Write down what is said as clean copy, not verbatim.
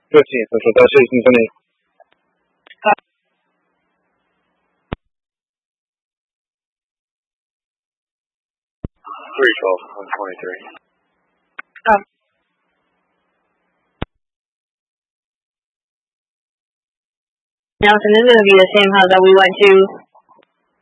15, Central Dutch Citizens and 312 on 23. Nelson, this is going to be the same house that we went to